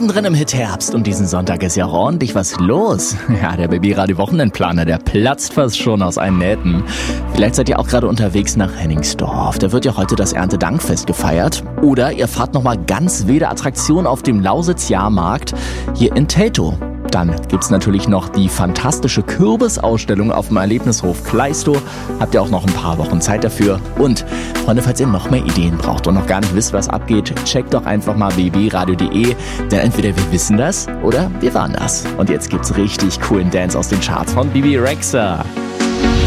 Mittendrin im Hitherbst und diesen Sonntag ist ja auch ordentlich was los. Ja, der Baby Radio Wochenendplaner, der platzt fast schon aus allen Nähten. Vielleicht seid ihr auch gerade unterwegs nach Hennigsdorf. Da wird ja heute das Erntedankfest gefeiert. Oder ihr fahrt nochmal ganz wilde Attraktion auf dem Lausitz-Jahrmarkt hier in Teltow. Dann gibt's natürlich noch die fantastische Kürbisausstellung auf dem Erlebnishof Kleistow. Habt ihr auch noch ein paar Wochen Zeit dafür. Und Freunde, falls ihr noch mehr Ideen braucht und noch gar nicht wisst, was abgeht, checkt doch einfach mal bbradio.de. Denn entweder wir wissen das oder wir waren das. Und jetzt gibt's richtig coolen Dance aus den Charts von Bibi Rexha.